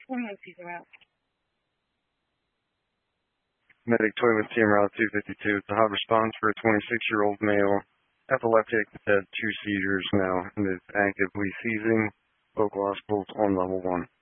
Season route. Medic toilet team route 252. It's a hot response for a 26-year-old male. Epileptic, had 2 seizures now and is actively seizing. Local hospitals on level 1.